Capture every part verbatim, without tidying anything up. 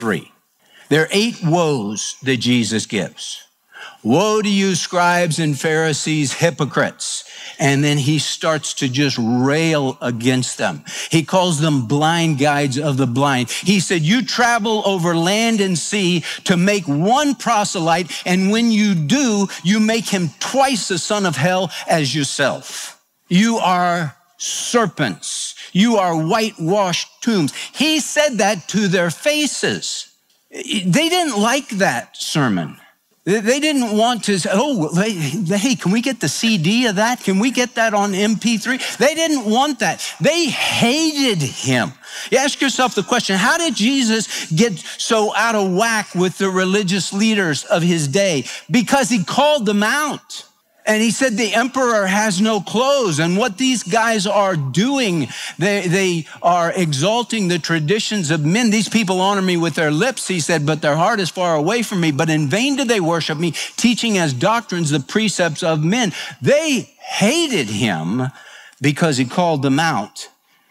three. There are eight woes that Jesus gives. Woe to you, scribes and Pharisees, hypocrites. And then he starts to just rail against them. He calls them blind guides of the blind. He said, you travel over land and sea to make one proselyte, and when you do, you make him twice the son of hell as yourself. You are serpents. You are whitewashed tombs. He said that to their faces. They didn't like that sermon. They didn't want to say, oh, hey, can we get the C D of that? Can we get that on M P three? They didn't want that. They hated him. You ask yourself the question, how did Jesus get so out of whack with the religious leaders of his day? Because he called them out. And he said the emperor has no clothes. And what these guys are doing, they, they are exalting the traditions of men. These people honor me with their lips, he said, but their heart is far away from me. But in vain do they worship me, teaching as doctrines the precepts of men. They hated him because he called them out.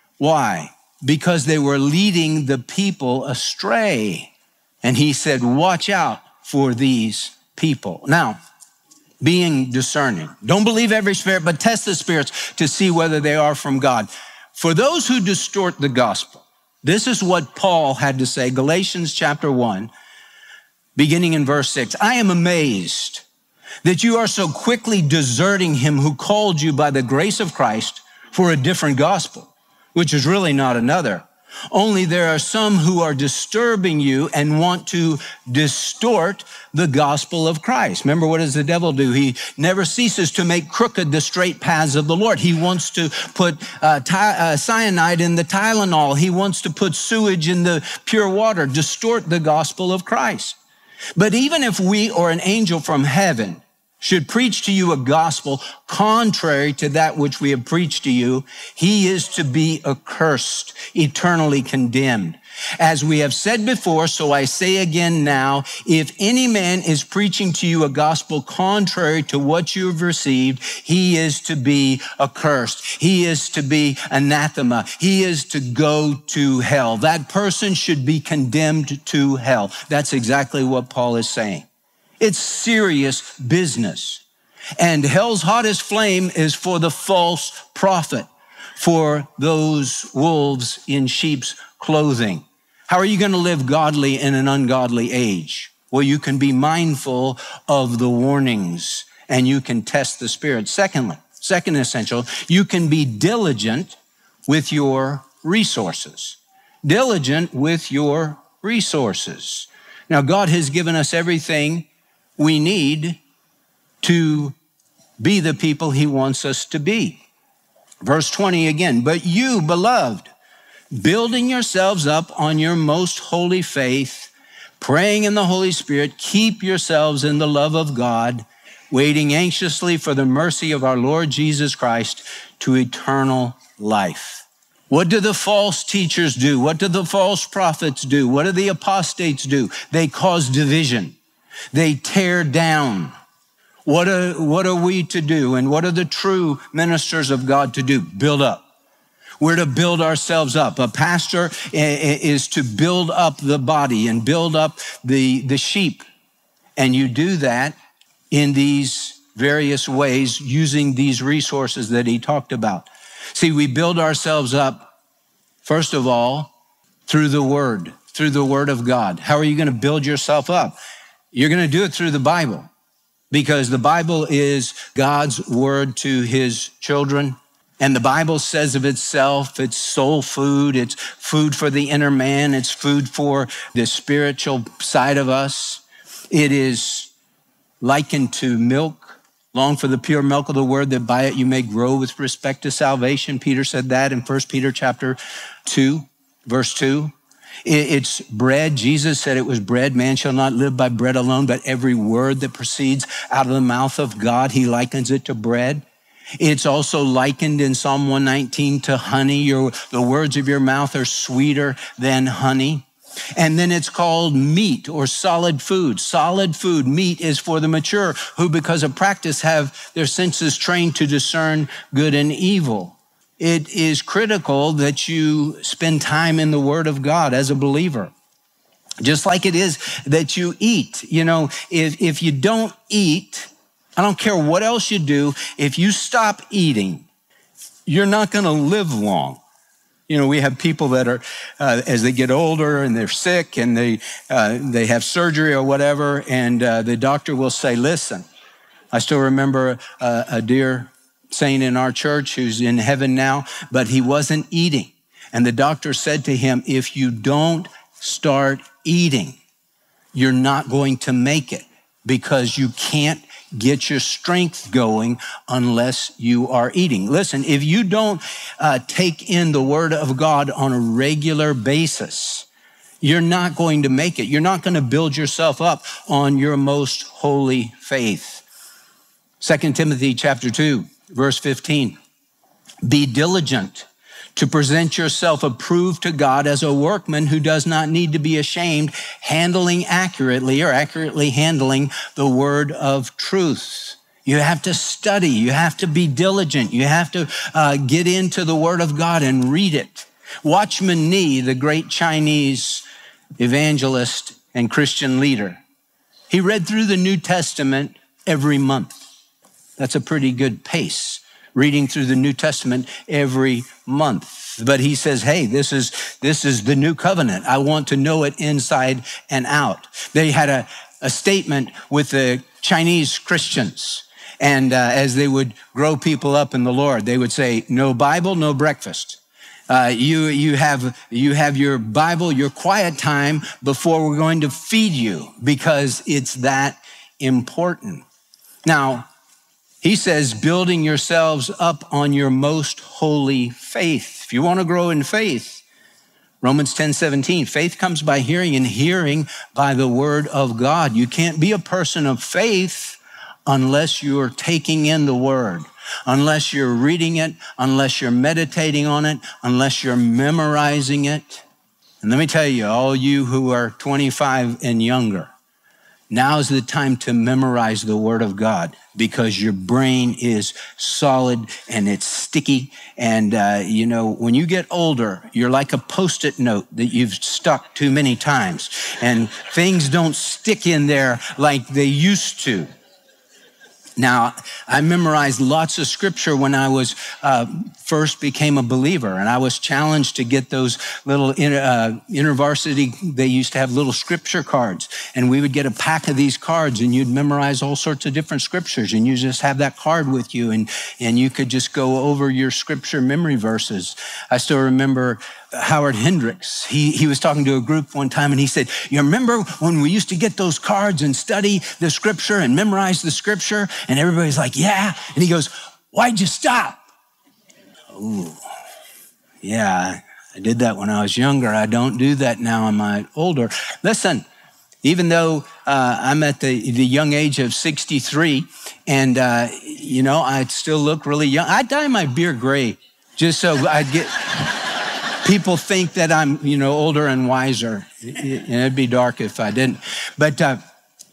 Why? Because they were leading the people astray. And he said, watch out for these people. Now, being discerning. Don't believe every spirit, but test the spirits to see whether they are from God. For those who distort the gospel, this is what Paul had to say, Galatians chapter one, beginning in verse six. I am amazed that you are so quickly deserting him who called you by the grace of Christ for a different gospel, which is really not another. Only there are some who are disturbing you and want to distort the gospel of Christ. Remember, what does the devil do? He never ceases to make crooked the straight paths of the Lord. He wants to put uh, ty- uh, cyanide in the Tylenol. He wants to put sewage in the pure water, distort the gospel of Christ. But even if we or an angel from heaven should preach to you a gospel contrary to that which we have preached to you, he is to be accursed, eternally condemned. As we have said before, so I say again now, if any man is preaching to you a gospel contrary to what you have received, he is to be accursed. He is to be anathema. He is to go to hell. That person should be condemned to hell. That's exactly what Paul is saying. It's serious business. And hell's hottest flame is for the false prophet, for those wolves in sheep's clothing. How are you going to live godly in an ungodly age? Well, you can be mindful of the warnings and you can test the spirit. Secondly, second essential, you can be diligent with your resources. Diligent with your resources. Now, God has given us everything we need to be the people he wants us to be. Verse twenty again, but you, beloved, building yourselves up on your most holy faith, praying in the Holy Spirit, keep yourselves in the love of God, waiting anxiously for the mercy of our Lord Jesus Christ to eternal life. What do the false teachers do? What do the false prophets do? What do the apostates do? They cause division. They tear down. What are, what are we to do? And what are the true ministers of God to do? Build up. We're to build ourselves up. A pastor is to build up the body and build up the, the sheep. And you do that in these various ways using these resources that he talked about. See, we build ourselves up, first of all, through the word, through the word of God. How are you going to build yourself up? You're going to do it through the Bible, because the Bible is God's word to his children. And the Bible says of itself, it's soul food, it's food for the inner man, it's food for the spiritual side of us. It is likened to milk. Long for the pure milk of the word, that by it you may grow with respect to salvation. Peter said that in First Peter chapter two, verse two. It's bread. Jesus said it was bread. Man shall not live by bread alone, but every word that proceeds out of the mouth of God. He likens it to bread. It's also likened in Psalm one nineteen to honey. Your, the words of your mouth are sweeter than honey. And then it's called meat or solid food. Solid food, meat, is for the mature who, because of practice, have their senses trained to discern good and evil. It is critical that you spend time in the Word of God as a believer. Just like it is that you eat. You know, if, if you don't eat, I don't care what else you do, if you stop eating, you're not going to live long. You know, we have people that are, uh, as they get older and they're sick and they uh, they have surgery or whatever, and uh, the doctor will say, listen, I still remember a, a dear saint in our church who's in heaven now, but he wasn't eating. And the doctor said to him, if you don't start eating, you're not going to make it, because you can't get your strength going unless you are eating. Listen, if you don't uh, take in the word of God on a regular basis, you're not going to make it. You're not going to build yourself up on your most holy faith. Second Timothy chapter two, verse fifteen. Be diligent to present yourself approved to God as a workman who does not need to be ashamed, handling accurately or accurately handling the word of truth. You have to study. You have to be diligent. You have to uh, get into the word of God and read it. Watchman Nee, the great Chinese evangelist and Christian leader, he read through the New Testament every month. That's a pretty good pace, reading through the New Testament every month. But he says, hey, this is this is the new covenant. I want to know it inside and out. They had a, a statement with the Chinese Christians. And uh, as they would grow people up in the Lord, they would say, no Bible, no breakfast. Uh, you, you, have, you have your Bible, your quiet time before we're going to feed you, because it's that important. Now, he says, building yourselves up on your most holy faith. If you want to grow in faith, Romans ten seventeen, faith comes by hearing, and hearing by the word of God. You can't be a person of faith unless you're taking in the word, unless you're reading it, unless you're meditating on it, unless you're memorizing it. And let me tell you, all you who are twenty-five and younger, now's the time to memorize the word of God, because your brain is solid and it's sticky. And, uh, you know, when you get older, you're like a Post-it note that you've stuck too many times, and things don't stick in there like they used to. Now, I memorized lots of scripture when I was uh, first became a believer, and I was challenged to get those little inter, uh, intervarsity. They used to have little scripture cards, and we would get a pack of these cards, and you'd memorize all sorts of different scriptures, and you just have that card with you, and and you could just go over your scripture memory verses. I still remember Howard Hendricks. He, he was talking to a group one time, and he said, you remember when we used to get those cards and study the scripture and memorize the scripture? And everybody's like, yeah. And he goes, why'd you stop? Oh, yeah, I did that when I was younger. I don't do that now I'm older. Listen, even though uh, I'm at the, the young age of sixty-three, and, uh, you know, I still look really young. I dye my beard gray just so I'd get... People think that I'm, you know, older and wiser. It'd be dark if I didn't. But uh,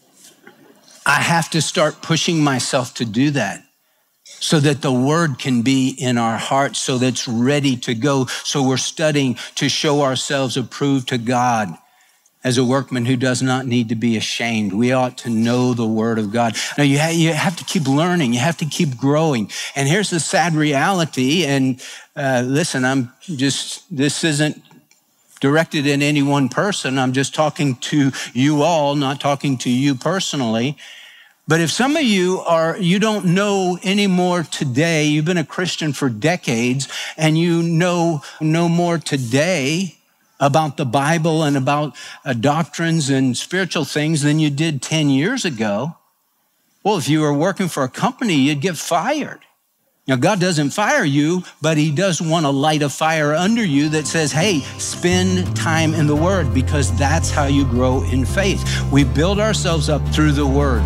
I have to start pushing myself to do that, so that the word can be in our hearts, so that it's ready to go. So we're studying to show ourselves approved to God as a workman who does not need to be ashamed. We ought to know the word of God. Now, you have, you have to keep learning. You have to keep growing. And here's the sad reality. And uh, listen, I'm just, this isn't directed at any one person. I'm just talking to you all, not talking to you personally. But if some of you are, you don't know anymore today, you've been a Christian for decades, and you know no more today about the Bible and about uh, doctrines and spiritual things than you did ten years ago. Well, if you were working for a company, you'd get fired. Now, God doesn't fire you, but he does want to light a fire under you that says, hey, spend time in the word, because that's how you grow in faith. We build ourselves up through the word.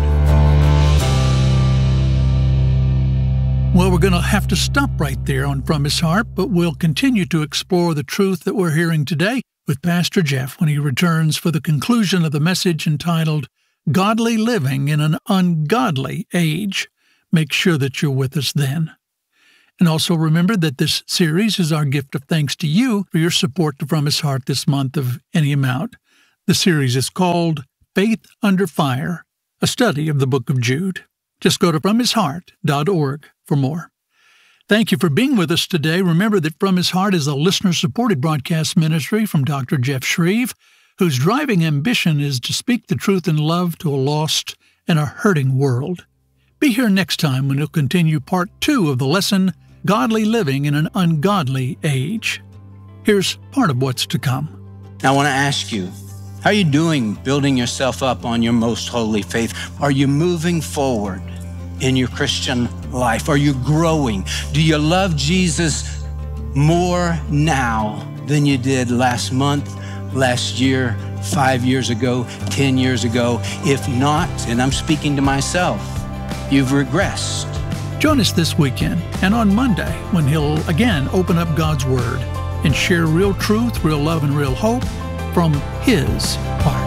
Well, we're going to have to stop right there on From His Heart, but we'll continue to explore the truth that we're hearing today with Pastor Jeff when he returns for the conclusion of the message entitled, Godly Living in an Ungodly Age. Make sure that you're with us then. And also remember that this series is our gift of thanks to you for your support to From His Heart this month of any amount. The series is called Faith Under Fire, a study of the book of Jude. Just go to from his heart dot org for more. Thank you for being with us today. Remember that From His Heart is a listener-supported broadcast ministry from Doctor Jeff Shreve, whose driving ambition is to speak the truth in love to a lost and a hurting world. Be here next time when he'll continue part two of the lesson, Godly Living in an Ungodly Age. Here's part of what's to come. I want to ask you, how are you doing building yourself up on your most holy faith? Are you moving forward in your Christian life? Are you growing? Do you love Jesus more now than you did last month, last year, five years ago, ten years ago? If not, and I'm speaking to myself, you've regressed. Join us this weekend and on Monday when he'll again open up God's Word and share real truth, real love, and real hope from his heart.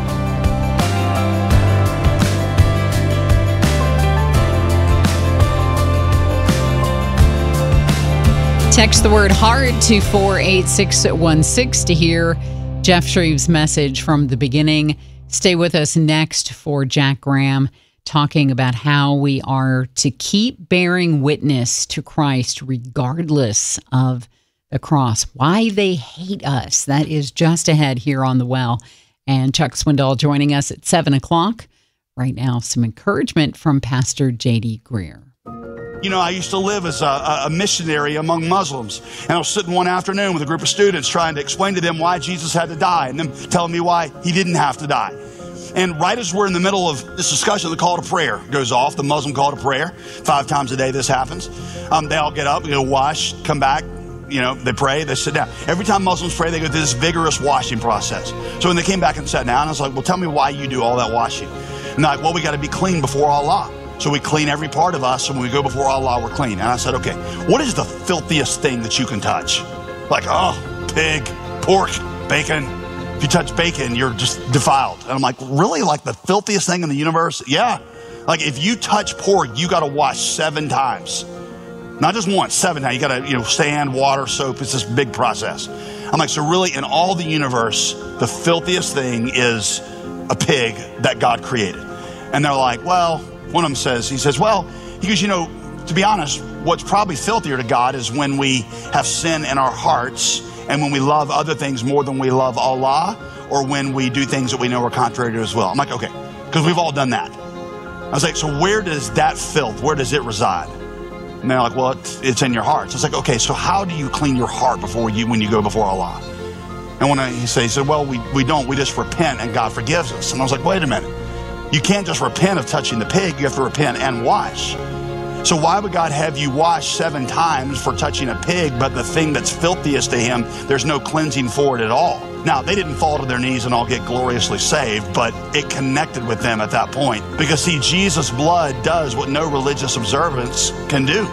Text the word HEART to four eight six one six to hear Jeff Shreve's message from the beginning. Stay with us next for Jack Graham talking about how we are to keep bearing witness to Christ regardless of the cross. Why they hate us. That is just ahead here on The Well. And Chuck Swindoll joining us at seven o'clock. Right now, some encouragement from Pastor J D Greer. You know, I used to live as a, a missionary among Muslims, and I was sitting one afternoon with a group of students trying to explain to them why Jesus had to die, and them telling me why he didn't have to die. And right as we're in the middle of this discussion, the call to prayer goes off, the Muslim call to prayer. Five times a day this happens. Um, they all get up, go wash, come back, you know, they pray, they sit down. Every time Muslims pray, they go through this vigorous washing process. So when they came back and sat down, I was like, well, tell me why you do all that washing. And they're like, well, we got to be clean before Allah. So we clean every part of us, and when we go before Allah, we're clean. And I said, okay, what is the filthiest thing that you can touch? Like, oh, pig, pork, bacon. If you touch bacon, you're just defiled. And I'm like, really? Like the filthiest thing in the universe? Yeah. Like if you touch pork, you got to wash seven times. Not just once, seven times. You got to, you know, sand, water, soap. It's this big process. I'm like, so really in all the universe, the filthiest thing is a pig that God created. And they're like, well, one of them says, he says, well, he goes, you know, to be honest, what's probably filthier to God is when we have sin in our hearts and when we love other things more than we love Allah, or when we do things that we know are contrary to his will. I'm like, okay, because we've all done that. I was like, so where does that filth, where does it reside? And they're like, well, it's, it's in your heart. So it's like, okay, so how do you clean your heart before you, when you go before Allah? And when I, he, said, he said, well, we, we don't, we just repent and God forgives us. And I was like, wait a minute. You can't just repent of touching the pig, you have to repent and wash. So why would God have you wash seven times for touching a pig, but the thing that's filthiest to him, there's no cleansing for it at all? Now, they didn't fall to their knees and all get gloriously saved, but it connected with them at that point. Because see, Jesus' blood does what no religious observance can do.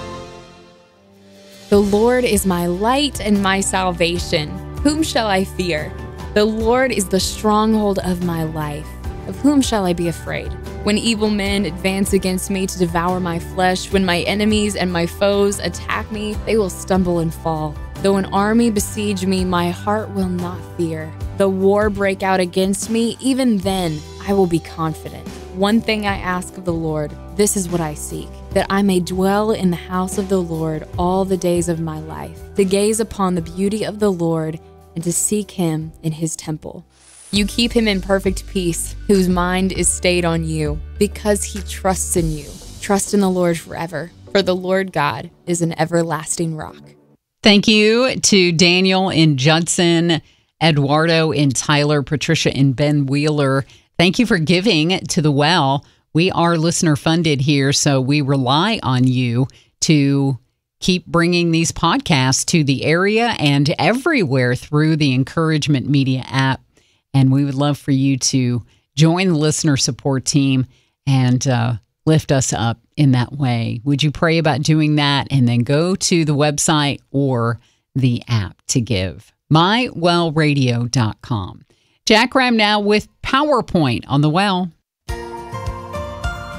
The Lord is my light and my salvation. Whom shall I fear? The Lord is the stronghold of my life. Of whom shall I be afraid? When evil men advance against me to devour my flesh, when my enemies and my foes attack me, they will stumble and fall. Though an army besiege me, my heart will not fear. Though war break out against me, even then I will be confident. One thing I ask of the Lord, this is what I seek, that I may dwell in the house of the Lord all the days of my life, to gaze upon the beauty of the Lord and to seek him in his temple. You keep him in perfect peace, whose mind is stayed on you, because he trusts in you. Trust in the Lord forever, for the Lord God is an everlasting rock. Thank you to Daniel in Judson, Eduardo in Tyler, Patricia in Ben Wheeler. Thank you for giving to The Well. We are listener funded here, so we rely on you to keep bringing these podcasts to the area and everywhere through the Encouragement Media app. And we would love for you to join the listener support team and uh, lift us up in that way. Would you pray about doing that and then go to the website or the app to give? my well radio dot com. Jack Graham now with PowerPoint on The Well.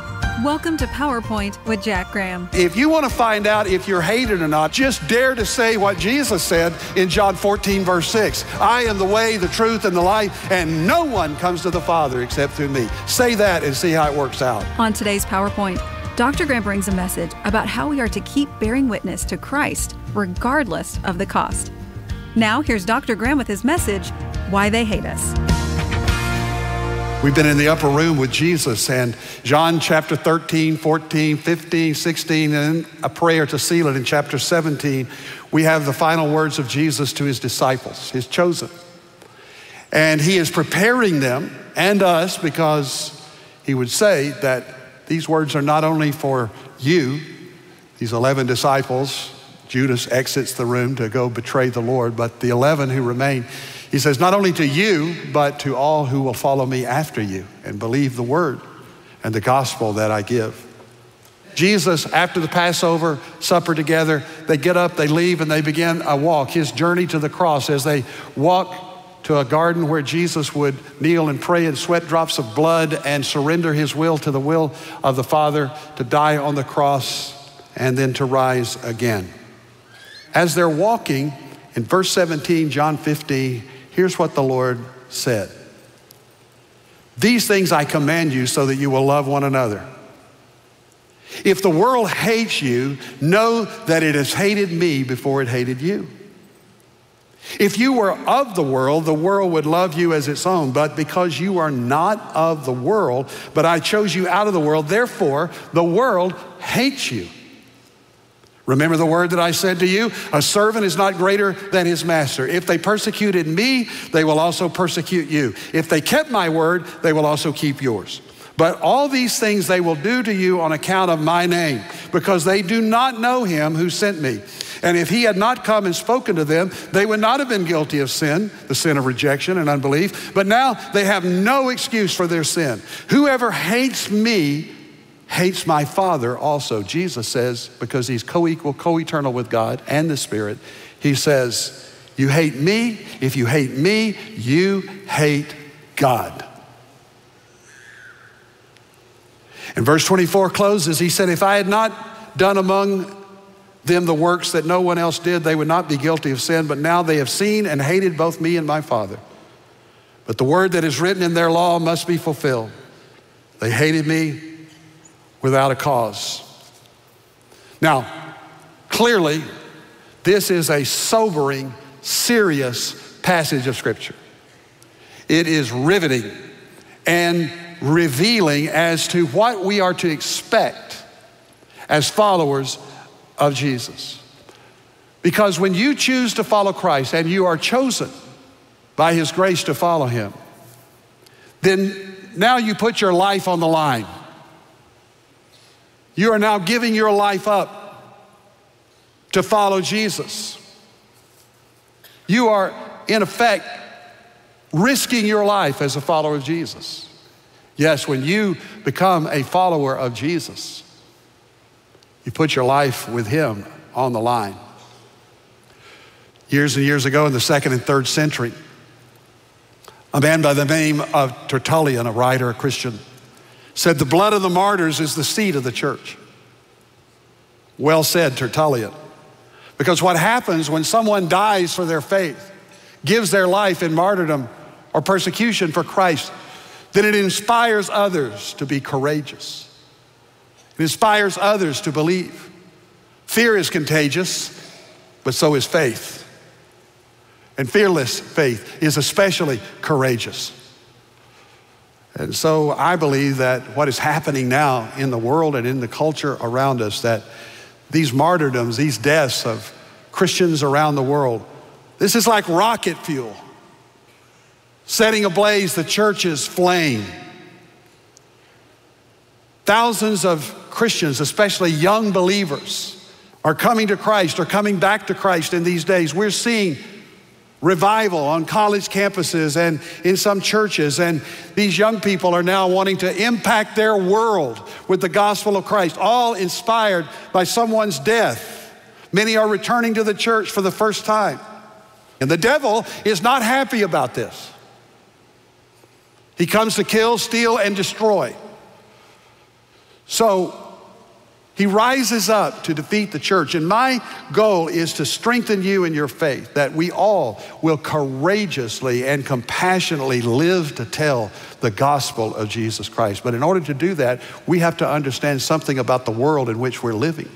Welcome to PowerPoint with Jack Graham. If you want to find out if you're hated or not, just dare to say what Jesus said in John fourteen, verse six. I am the way, the truth, and the life, and no one comes to the Father except through me. Say that and see how it works out. On today's PowerPoint, Doctor Graham brings a message about how we are to keep bearing witness to Christ regardless of the cost. Now, here's Doctor Graham with his message, Why They Hate Us. We've been in the upper room with Jesus, and John chapter thirteen, fourteen, fifteen, sixteen, and a prayer to seal it in chapter seventeen. We have the final words of Jesus to his disciples, his chosen. And he is preparing them and us, because he would say that these words are not only for you, these eleven disciples. Judas exits the room to go betray the Lord, but the eleven who remain, he says, not only to you, but to all who will follow me after you and believe the word and the gospel that I give. Jesus, after the Passover supper together, they get up, they leave, and they begin a walk, his journey to the cross. As they walk to a garden where Jesus would kneel and pray and sweat drops of blood and surrender his will to the will of the Father, to die on the cross and then to rise again. As they're walking, in verse seventeen, John fifteen, here's what the Lord said. These things I command you so that you will love one another. If the world hates you, know that it has hated me before it hated you. If you were of the world, the world would love you as its own. But because you are not of the world, but I chose you out of the world, therefore the world hates you. Remember the word that I said to you? A servant is not greater than his master. If they persecuted me, they will also persecute you. If they kept my word, they will also keep yours. But all these things they will do to you on account of my name, because they do not know him who sent me. And if he had not come and spoken to them, they would not have been guilty of sin, the sin of rejection and unbelief. But now they have no excuse for their sin. Whoever hates me hates my Father also. Jesus says, because he's co-equal, co-eternal with God and the Spirit, he says, you hate me. If you hate me, you hate God. And verse twenty-four closes, he said, if I had not done among them the works that no one else did, they would not be guilty of sin. But now they have seen and hated both me and my Father. But the word that is written in their law must be fulfilled. They hated me without a cause. Now, clearly, this is a sobering, serious passage of Scripture. It is riveting and revealing as to what we are to expect as followers of Jesus. Because when you choose to follow Christ and you are chosen by his grace to follow him, then now you put your life on the line. You are now giving your life up to follow Jesus. You are, in effect, risking your life as a follower of Jesus. Yes, when you become a follower of Jesus, you put your life with him on the line. Years and years ago in the second and third century, a man by the name of Tertullian, a writer, a Christian, said the blood of the martyrs is the seed of the church. Well said, Tertullian. Because what happens when someone dies for their faith, gives their life in martyrdom or persecution for Christ, then it inspires others to be courageous. It inspires others to believe. Fear is contagious, but so is faith. And fearless faith is especially courageous. And so I believe that what is happening now in the world and in the culture around us, that these martyrdoms, these deaths of Christians around the world, this is like rocket fuel, setting ablaze the church's flame. Thousands of Christians, especially young believers, are coming to Christ, are coming back to Christ in these days. We're seeing revival on college campuses and in some churches, and these young people are now wanting to impact their world with the gospel of Christ, all inspired by someone's death. Many are returning to the church for the first time. And the devil is not happy about this. He comes to kill, steal, and destroy. So he rises up to defeat the church. And my goal is to strengthen you in your faith, that we all will courageously and compassionately live to tell the gospel of Jesus Christ. But in order to do that, we have to understand something about the world in which we're living.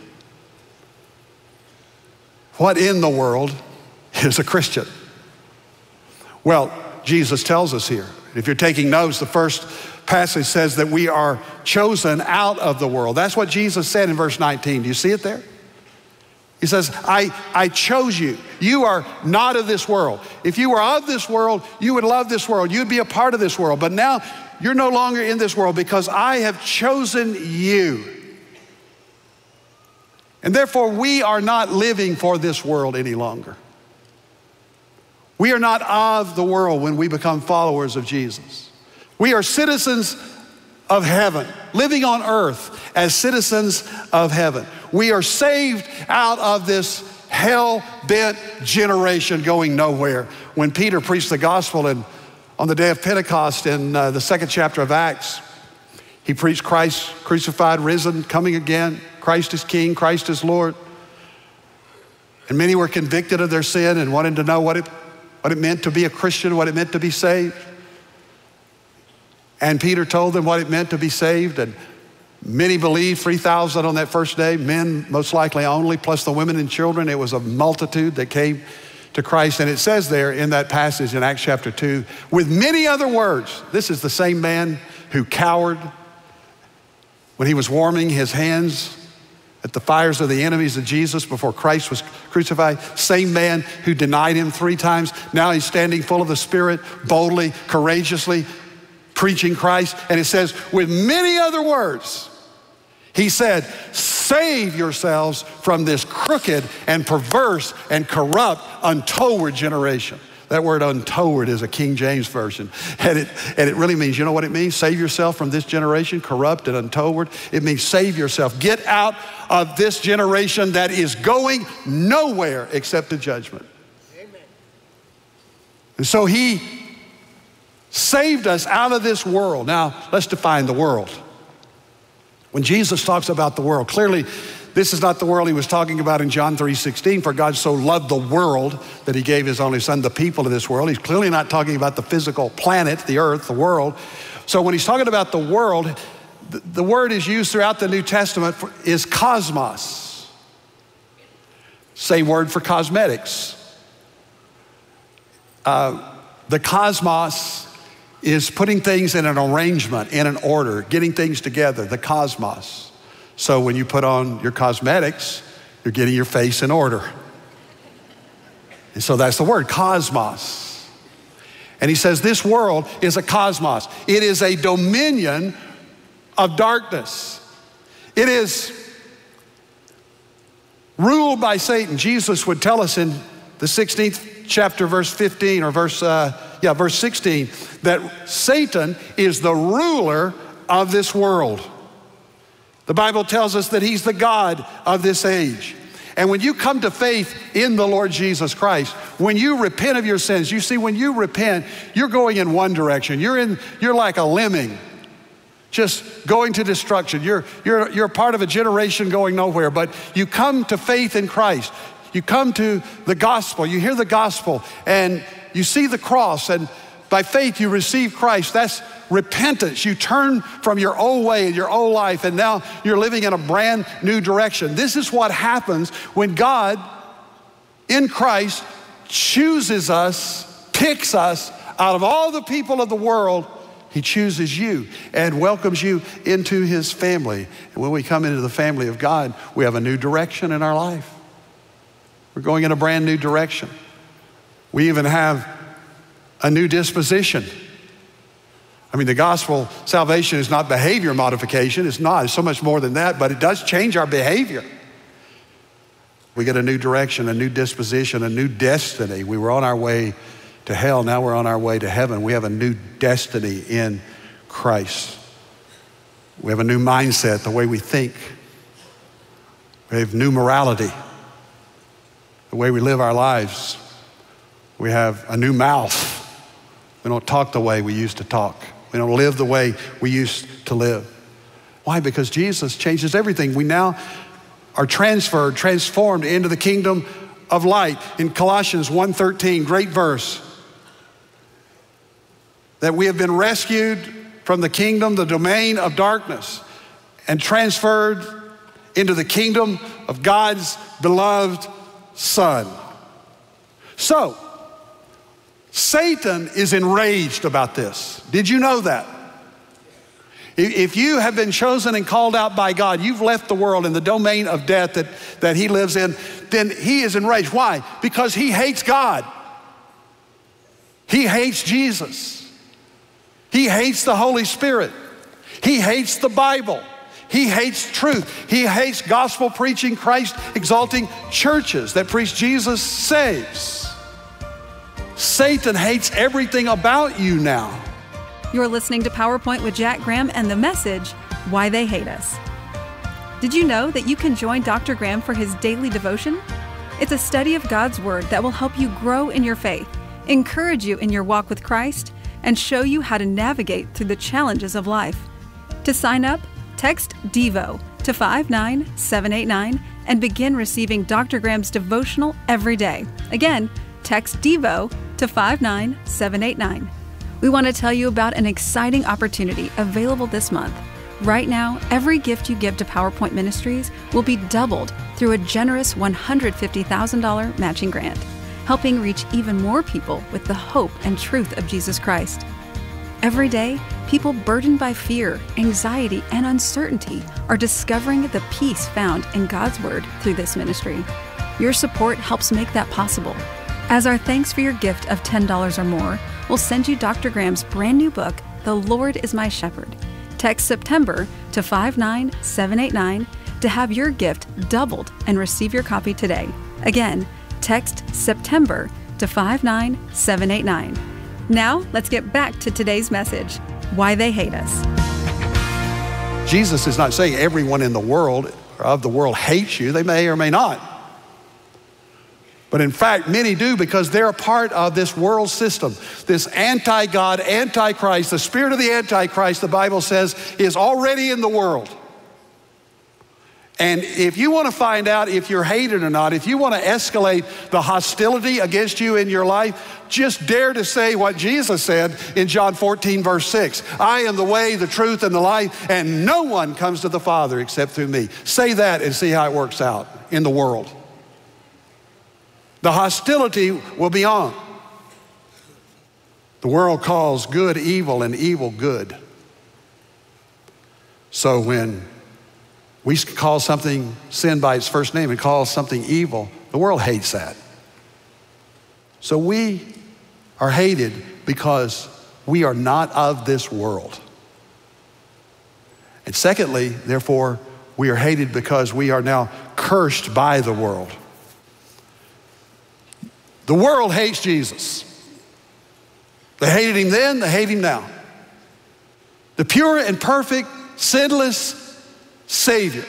What in the world is a Christian? Well, Jesus tells us here. If you're taking notes, the first passage says that we are chosen out of the world. That's what Jesus said in verse nineteen. Do you see it there? He says, I, I chose you. You are not of this world. If you were of this world, you would love this world. You'd be a part of this world. But now you're no longer in this world because I have chosen you. And therefore, we are not living for this world any longer. We are not of the world when we become followers of Jesus. We are citizens of heaven, living on earth as citizens of heaven. We are saved out of this hell-bent generation going nowhere. When Peter preached the gospel in, on the day of Pentecost in uh, the second chapter of Acts, he preached Christ crucified, risen, coming again. Christ is King, Christ is Lord. And many were convicted of their sin and wanted to know what it, what it meant to be a Christian, what it meant to be saved. And Peter told them what it meant to be saved, and many believed, three thousand on that first day, men most likely only, plus the women and children. It was a multitude that came to Christ. And it says there in that passage in Acts chapter two, with many other words, this is the same man who cowered when he was warming his hands at the fires of the enemies of Jesus before Christ was crucified. Same man who denied him three times. Now he's standing full of the Spirit, boldly, courageously, preaching Christ. And it says, with many other words, he said, save yourselves from this crooked and perverse and corrupt, untoward generation. That word untoward is a King James version. And it, and it really means, you know what it means? Save yourself from this generation, corrupt and untoward. It means save yourself. Get out of this generation that is going nowhere except to judgment. Amen. And so he saved us out of this world. Now, let's define the world. When Jesus talks about the world, clearly this is not the world he was talking about in John three sixteen. For God so loved the world that he gave his only son, the people of this world. He's clearly not talking about the physical planet, the earth, the world. So when he's talking about the world, the, the word is used throughout the New Testament for, is cosmos. Same word for cosmetics. Uh, the cosmos is putting things in an arrangement, in an order, getting things together, the cosmos. So when you put on your cosmetics, you're getting your face in order. And so that's the word, cosmos. And he says this world is a cosmos. It is a dominion of darkness. It is ruled by Satan. Jesus would tell us in the sixteenth chapter, verse fifteen, or verse, uh, yeah, verse sixteen, that Satan is the ruler of this world. The Bible tells us that he's the God of this age. And when you come to faith in the Lord Jesus Christ, when you repent of your sins, you see, when you repent, you're going in one direction. You're in, you're like a lemming, just going to destruction. You're, you're, you're part of a generation going nowhere, but you come to faith in Christ. You come to the gospel, you hear the gospel, and you see the cross, and by faith you receive Christ. That's repentance. You turn from your old way and your old life, and now you're living in a brand new direction. This is what happens when God, in Christ, chooses us, picks us out of all the people of the world. He chooses you and welcomes you into his family. And when we come into the family of God, we have a new direction in our life. We're going in a brand new direction. We even have a new disposition. I mean, the gospel salvation is not behavior modification. It's not. It's so much more than that, but it does change our behavior. We get a new direction, a new disposition, a new destiny. We were on our way to hell. Now we're on our way to heaven. We have a new destiny in Christ. We have a new mindset, the way we think. We have new morality, the way we live our lives. We have a new mouth. We don't talk the way we used to talk. We don't live the way we used to live. Why? Because Jesus changes everything. We now are transferred, transformed into the kingdom of light. In Colossians one thirteen, great verse, that we have been rescued from the kingdom, the domain of darkness, and transferred into the kingdom of God's beloved Son. So, Satan is enraged about this. Did you know that? If you have been chosen and called out by God, you've left the world in the domain of death that, that he lives in, then he is enraged. Why? Because he hates God. He hates Jesus. He hates the Holy Spirit. He hates the Bible. He hates truth. He hates gospel preaching, Christ exalting churches that preach Jesus saves. Satan hates everything about you now. You're listening to PowerPoint with Jack Graham and the message, Why They Hate Us. Did you know that you can join Doctor Graham for his daily devotion? It's a study of God's Word that will help you grow in your faith, encourage you in your walk with Christ, and show you how to navigate through the challenges of life. To sign up, text DEVO to five nine seven eight nine and begin receiving Doctor Graham's devotional every day. Again, text DEVO to five nine seven eight nine. We want to tell you about an exciting opportunity available this month. Right now, every gift you give to PowerPoint Ministries will be doubled through a generous one hundred fifty thousand dollars matching grant, helping reach even more people with the hope and truth of Jesus Christ. Every day, people burdened by fear, anxiety, and uncertainty are discovering the peace found in God's Word through this ministry. Your support helps make that possible. As our thanks for your gift of ten dollars or more, we'll send you Doctor Graham's brand new book, The Lord is My Shepherd. Text September to five nine seven eight nine to have your gift doubled and receive your copy today. Again, text September to five nine seven eight nine. Now, let's get back to today's message, Why They Hate Us. Jesus is not saying everyone in the world or of the world hates you. They may or may not. But in fact, many do because they're a part of this world system. This anti-God, anti-Christ, the spirit of the anti-Christ, the Bible says, is already in the world. And if you want to find out if you're hated or not, if you want to escalate the hostility against you in your life, just dare to say what Jesus said in John fourteen, verse six. I am the way, the truth, and the life, and no one comes to the Father except through me. Say that and see how it works out in the world. The hostility will be on. The world calls good evil and evil good. So when we call something sin by its first name and call something evil, the world hates that. So we are hated because we are not of this world. And secondly, therefore, we are hated because we are now cursed by the world. The world hates Jesus. They hated him then, they hate him now. The pure and perfect, sinless Savior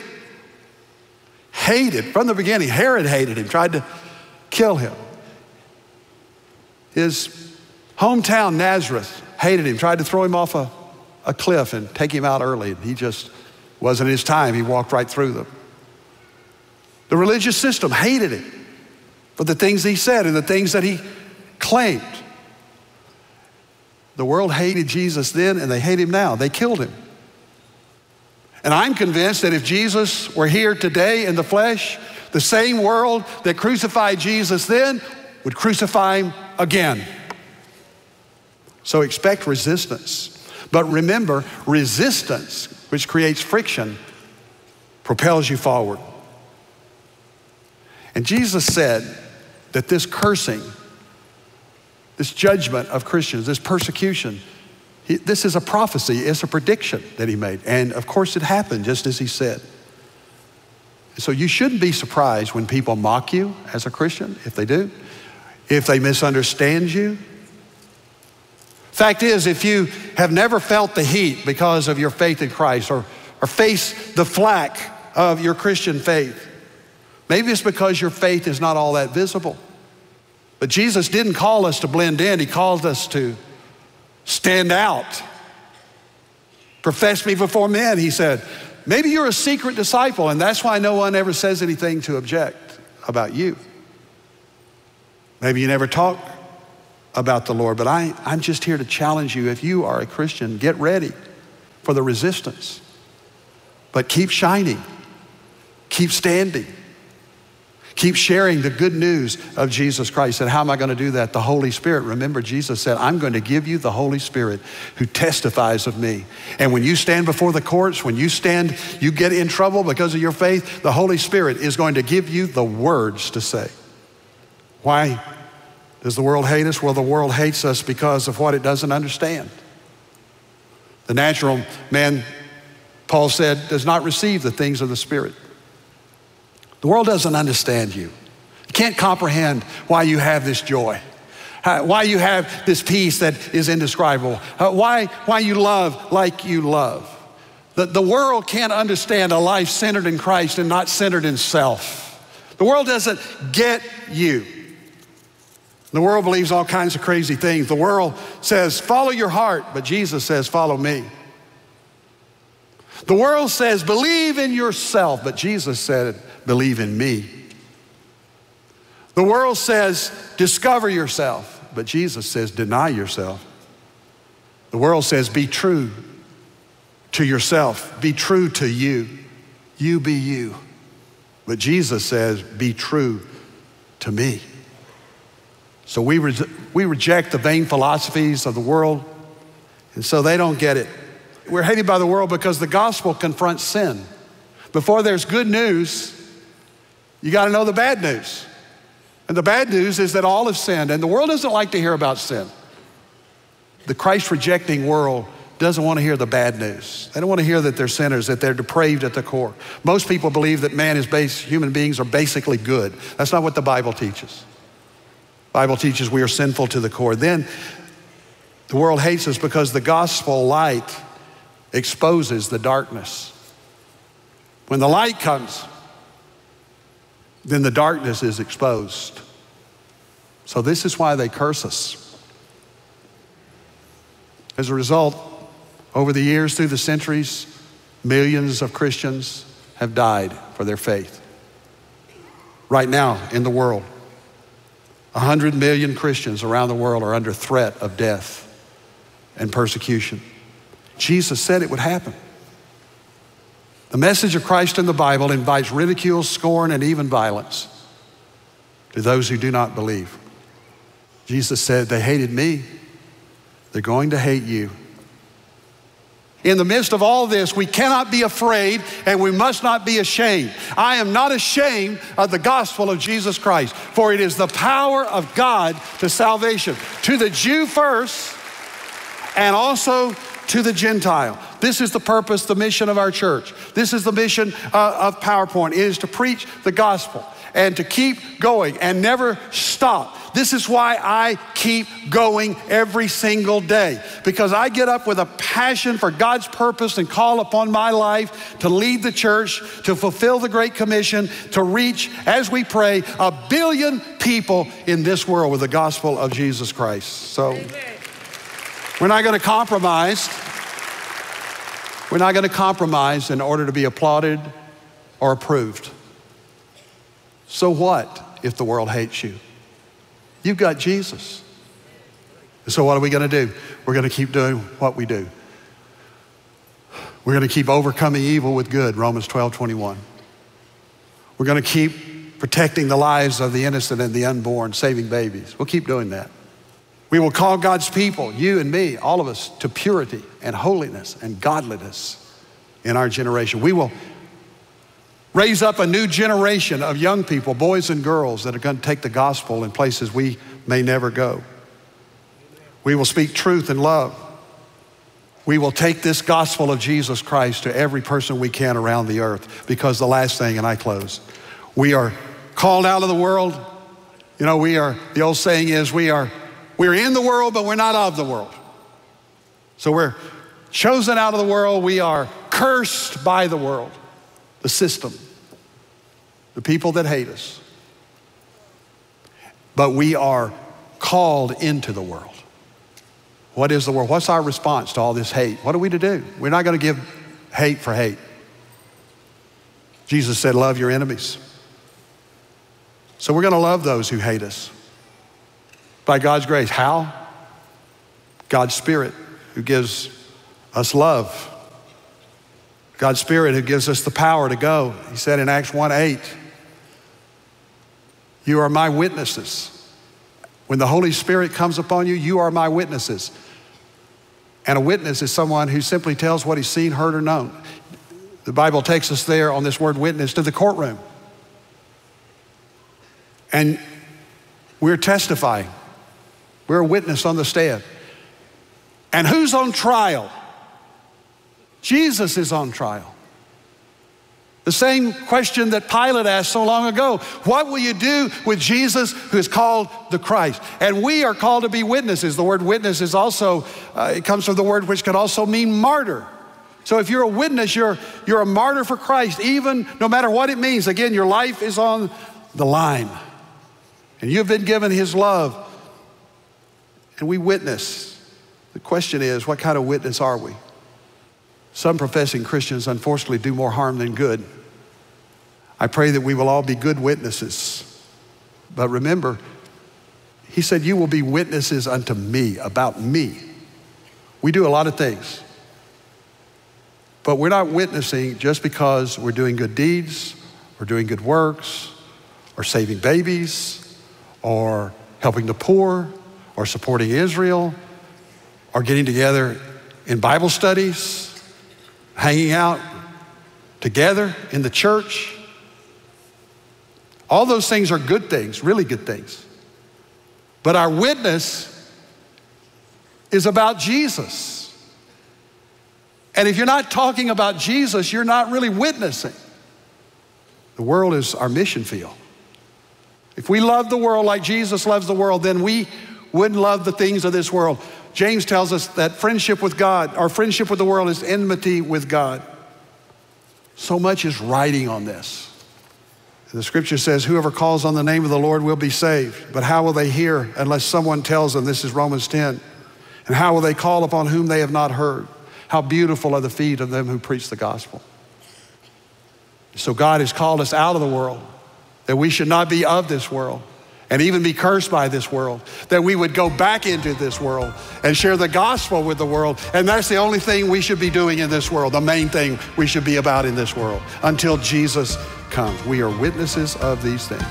hated from the beginning. Herod hated him, tried to kill him. His hometown, Nazareth, hated him, tried to throw him off a, a cliff and take him out early. He just wasn't his time. He walked right through them. The religious system hated him for the things he said and the things that he claimed. The world hated Jesus then and they hate him now. They killed him. And I'm convinced that if Jesus were here today in the flesh, the same world that crucified Jesus then would crucify him again. So expect resistance. But remember, resistance, which creates friction, propels you forward. And Jesus said that this cursing, this judgment of Christians, this persecution, he, this is a prophecy, it's a prediction that he made. And of course it happened just as he said. So you shouldn't be surprised when people mock you as a Christian, if they do, if they misunderstand you. Fact is, if you have never felt the heat because of your faith in Christ or, or face the flack of your Christian faith, maybe it's because your faith is not all that visible. But Jesus didn't call us to blend in. He called us to stand out. Profess me before men, he said. Maybe you're a secret disciple, and that's why no one ever says anything to object about you. Maybe you never talk about the Lord, but I, I'm just here to challenge you. If you are a Christian, get ready for the resistance. But keep shining, keep standing, keep sharing the good news of Jesus Christ. And how am I going to do that? The Holy Spirit. Remember, Jesus said, I'm going to give you the Holy Spirit who testifies of me. And when you stand before the courts, when you stand, you get in trouble because of your faith, the Holy Spirit is going to give you the words to say. Why does the world hate us? Well, the world hates us because of what it doesn't understand. The natural man, Paul said, does not receive the things of the Spirit. The world doesn't understand you. You can't comprehend why you have this joy, why you have this peace that is indescribable, why, why you love like you love. The, the world can't understand a life centered in Christ and not centered in self. The world doesn't get you. The world believes all kinds of crazy things. The world says, follow your heart, but Jesus says, follow me. The world says, believe in yourself, but Jesus said, believe in me. The world says, discover yourself, but Jesus says, deny yourself. The world says, be true to yourself, be true to you, you be you. But Jesus says, be true to me. So we, re- we reject the vain philosophies of the world, and so they don't get it. We're hated by the world because the gospel confronts sin. Before there's good news, you got to know the bad news. And the bad news is that all have sinned, and the world doesn't like to hear about sin. The Christ-rejecting world doesn't want to hear the bad news. They don't want to hear that they're sinners, that they're depraved at the core. Most people believe that man is base, human beings are basically good. That's not what the Bible teaches. The Bible teaches we are sinful to the core. Then the world hates us because the gospel light exposes the darkness. When the light comes, then the darkness is exposed. So this is why they curse us. As a result, over the years, through the centuries, millions of Christians have died for their faith. Right now in the world, a hundred million Christians around the world are under threat of death and persecution. Jesus said it would happen. The message of Christ in the Bible invites ridicule, scorn, and even violence to those who do not believe. Jesus said, they hated me, they're going to hate you. In the midst of all this, we cannot be afraid and we must not be ashamed. I am not ashamed of the gospel of Jesus Christ, for it is the power of God to salvation, to the Jew first and also to the Gentile. This is the purpose, the mission of our church. This is the mission uh, of PowerPoint. It is to preach the gospel and to keep going and never stop. This is why I keep going every single day, because I get up with a passion for God's purpose and call upon my life to lead the church, to fulfill the Great Commission, to reach, as we pray, a billion people in this world with the gospel of Jesus Christ. So we're not going to compromise. We're not going to compromise in order to be applauded or approved. So what if the world hates you? You've got Jesus. So what are we going to do? We're going to keep doing what we do. We're going to keep overcoming evil with good, Romans twelve twenty-one. We're going to keep protecting the lives of the innocent and the unborn, saving babies. We'll keep doing that. We will call God's people, you and me, all of us, to purity and holiness and godliness in our generation. We will raise up a new generation of young people, boys and girls, that are going to take the gospel in places we may never go. We will speak truth and love. We will take this gospel of Jesus Christ to every person we can around the earth, because the last thing, and I close, we are called out of the world. You know, we are, the old saying is, we are, we're in the world, but we're not of the world. So we're chosen out of the world. We are cursed by the world, the system, the people that hate us. But we are called into the world. What is the world? What's our response to all this hate? What are we to do? We're not going to give hate for hate. Jesus said, love your enemies. So we're going to love those who hate us. By God's grace. How? God's Spirit who gives us love. God's Spirit who gives us the power to go. He said in Acts one eight, you are my witnesses. When the Holy Spirit comes upon you, you are my witnesses. And a witness is someone who simply tells what he's seen, heard, or known. The Bible takes us there on this word witness to the courtroom. And we're testifying. We're a witness on the stand. And who's on trial? Jesus is on trial. The same question that Pilate asked so long ago. What will you do with Jesus who is called the Christ? And we are called to be witnesses. The word witness is also, uh, it comes from the word which could also mean martyr. So if you're a witness, you're, you're a martyr for Christ, even no matter what it means. Again, your life is on the line. And you've been given his love. And we witness. The question is, what kind of witness are we? Some professing Christians, unfortunately, do more harm than good. I pray that we will all be good witnesses. But remember, he said, you will be witnesses unto me, about me. We do a lot of things. But we're not witnessing just because we're doing good deeds, or doing good works, or saving babies, or helping the poor, or supporting Israel, or getting together in Bible studies, hanging out together in the church. All those things are good things, really good things. But our witness is about Jesus. And if you're not talking about Jesus, you're not really witnessing. The world is our mission field. If we love the world like Jesus loves the world, then we wouldn't love the things of this world. James tells us that friendship with God, our friendship with the world is enmity with God. So much is riding on this. The scripture says, whoever calls on the name of the Lord will be saved. But how will they hear unless someone tells them? This is Romans ten. And how will they call upon whom they have not heard? How beautiful are the feet of them who preach the gospel. So God has called us out of the world, that we should not be of this world and even be cursed by this world, that we would go back into this world and share the gospel with the world. And that's the only thing we should be doing in this world, the main thing we should be about in this world until Jesus comes. We are witnesses of these things.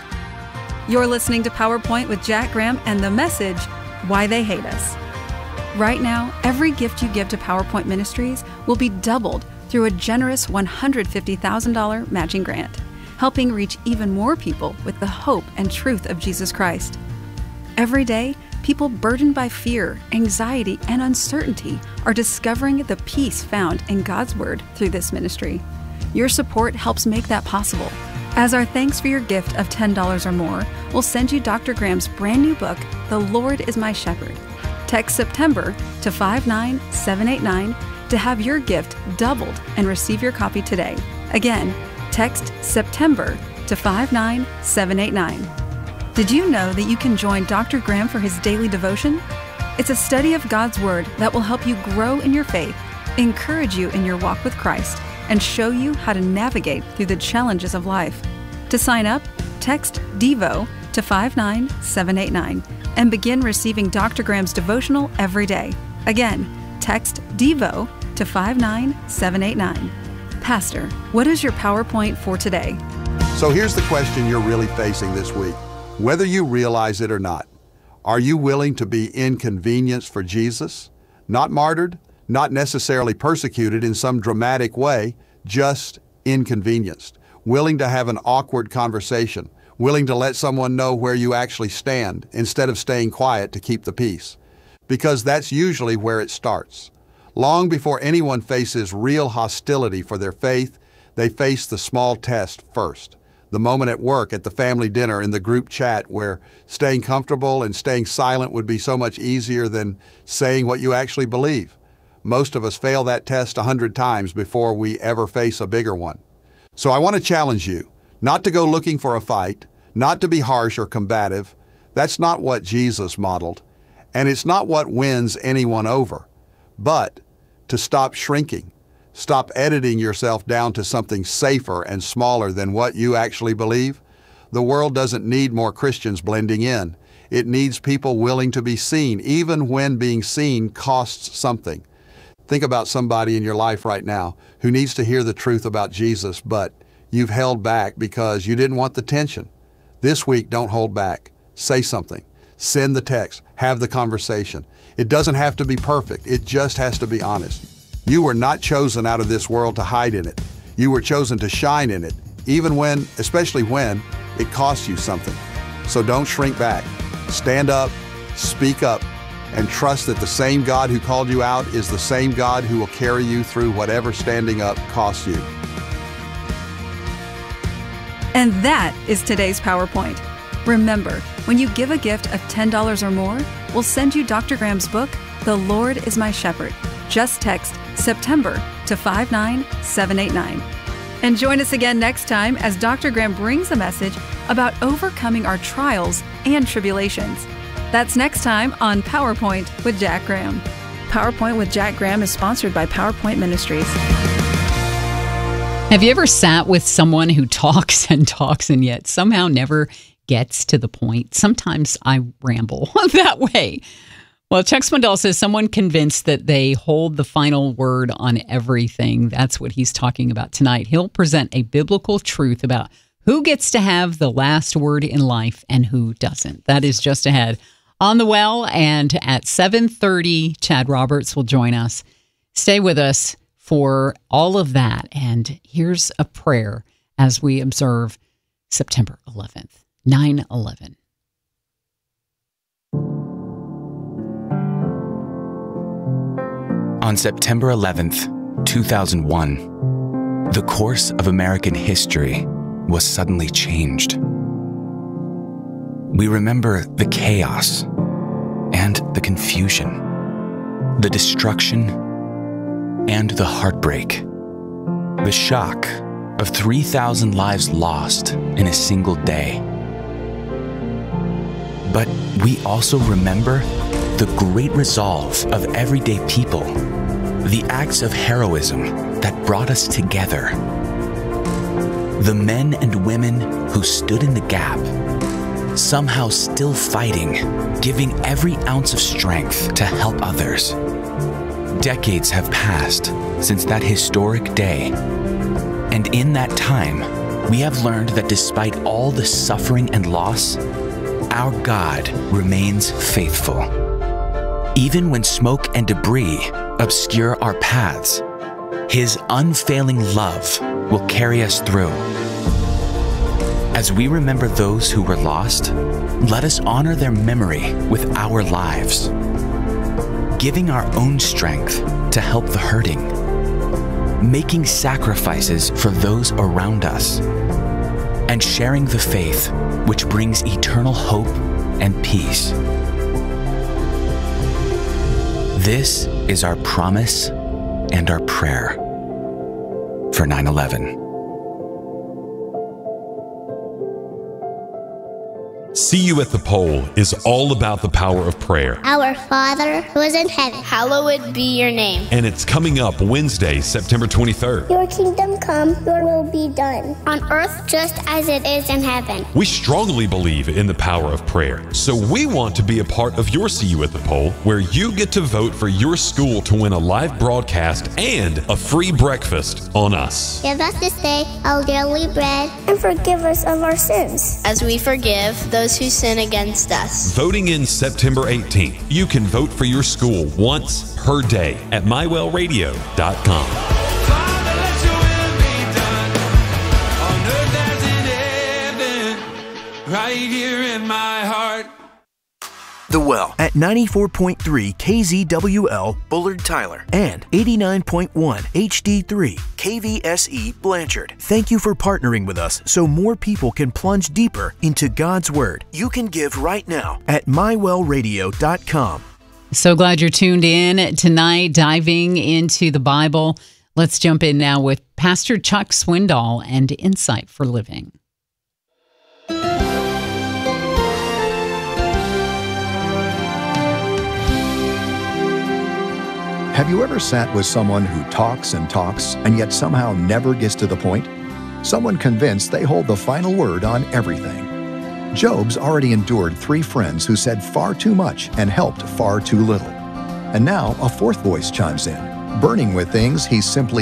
You're listening to PowerPoint with Jack Graham and the message, Why They Hate Us. Right now, every gift you give to PowerPoint Ministries will be doubled through a generous one hundred fifty thousand dollars matching grant, helping reach even more people with the hope and truth of Jesus Christ. Every day, people burdened by fear, anxiety, and uncertainty are discovering the peace found in God's Word through this ministry. Your support helps make that possible. As our thanks for your gift of ten dollars or more, we'll send you Doctor Graham's brand new book, The Lord is My Shepherd. Text September to five nine seven eight nine to have your gift doubled and receive your copy today. Again, text September to five nine seven eight nine. Did you know that you can join Doctor Graham for his daily devotion? It's a study of God's Word that will help you grow in your faith, encourage you in your walk with Christ, and show you how to navigate through the challenges of life. To sign up, text DEVO to five nine seven eight nine and begin receiving Doctor Graham's devotional every day. Again, text DEVO to five nine seven eight nine. Pastor, what is your PowerPoint for today? So here's the question you're really facing this week. Whether you realize it or not, are you willing to be inconvenienced for Jesus? Not martyred, not necessarily persecuted in some dramatic way, just inconvenienced. Willing to have an awkward conversation, willing to let someone know where you actually stand instead of staying quiet to keep the peace. Because that's usually where it starts. Long before anyone faces real hostility for their faith, they face the small test first. The moment at work, at the family dinner, in the group chat where staying comfortable and staying silent would be so much easier than saying what you actually believe. Most of us fail that test a hundred times before we ever face a bigger one. So I want to challenge you not to go looking for a fight, not to be harsh or combative. That's not what Jesus modeled, and it's not what wins anyone over. But to stop shrinking, Stop editing yourself down to something safer and smaller than what you actually believe. The world doesn't need more Christians blending in. It needs people willing to be seen, even when being seen costs something. Think about somebody in your life right now who needs to hear the truth about Jesus, but you've held back because you didn't want the tension. This week, don't hold back. Say something. Send the text. Have the conversation. It doesn't have to be perfect. It just has to be honest. You were not chosen out of this world to hide in it. You were chosen to shine in it, even when, especially when, it costs you something. So don't shrink back. Stand up, speak up, and trust that the same God who called you out is the same God who will carry you through whatever standing up costs you. And that is today's PowerPoint. Remember, when you give a gift of ten dollars or more, we'll send you Doctor Graham's book, The Lord is My Shepherd. Just text September to five nine seven eight nine. And join us again next time as Doctor Graham brings a message about overcoming our trials and tribulations. That's next time on PowerPoint with Jack Graham. PowerPoint with Jack Graham is sponsored by PowerPoint Ministries. Have you ever sat with someone who talks and talks and yet somehow never gets to the point? Sometimes I ramble that way. Well, Chuck Swindoll says someone convinced that they hold the final word on everything. That's what he's talking about tonight. He'll present a biblical truth about who gets to have the last word in life and who doesn't. That is just ahead on The Well, and at seven thirty, Chad Roberts will join us. Stay with us for all of that. And here's a prayer as we observe September eleventh, nine eleven. On September eleventh, two thousand one, the course of American history was suddenly changed. We remember the chaos and the confusion, the destruction and the heartbreak, the shock of three thousand lives lost in a single day. But we also remember the great resolve of everyday people, the acts of heroism that brought us together, the men and women who stood in the gap, somehow still fighting, giving every ounce of strength to help others. Decades have passed since that historic day, and in that time, we have learned that despite all the suffering and loss, our God remains faithful. Even when smoke and debris obscure our paths, His unfailing love will carry us through. As we remember those who were lost, let us honor their memory with our lives, giving our own strength to help the hurting, making sacrifices for those around us, and sharing the faith which brings eternal hope and peace. This is our promise and our prayer for nine eleven. See You at the Pole is all about the power of prayer. Our Father who is in heaven, hallowed be your name. And it's coming up Wednesday, September twenty-third. Your kingdom come, your will be done, on earth just as it is in heaven. We strongly believe in the power of prayer, so we want to be a part of your See You at the Pole, where you get to vote for your school to win a live broadcast and a free breakfast on us. Give us this day our daily bread, and forgive us of our sins, as we forgive those who sin against us. Voting in September eighteenth. You can vote for your school once per day at my well radio dot com. Father, let your will be done on earth as in heaven, right here in my heart. The Well at ninety-four point three K Z W L Bullard Tyler and eighty-nine point one H D three K V S E Blanchard. Thank you for partnering with us so more people can plunge deeper into God's Word. You can give right now at my well radio dot com. So glad you're tuned in tonight, diving into the Bible. Let's jump in now with Pastor Chuck Swindoll and Insight for Living. Have you ever sat with someone who talks and talks and yet somehow never gets to the point? Someone convinced they hold the final word on everything. Job's already endured three friends who said far too much and helped far too little. And now a fourth voice chimes in, burning with things he simply